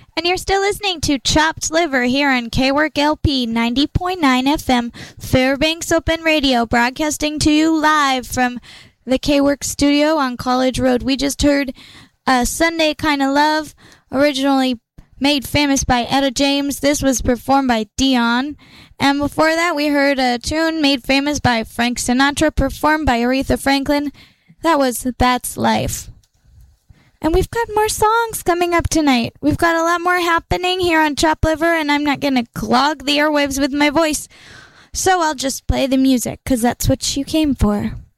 And you're still listening to Chopped Liver here on KWORK LP 90.9 FM, Fairbanks Open Radio, broadcasting to you live from the KWORK studio on College Road. We just heard Sunday Kinda Love, originally made famous by Etta James. This was performed by Dion. And before that, we heard a tune made famous by Frank Sinatra, performed by Aretha Franklin. That was That's Life. And we've got more songs coming up tonight. We've got a lot more happening here on Chopped Liver, and I'm not going to clog the airwaves with my voice. So I'll just play the music, because that's what you came for.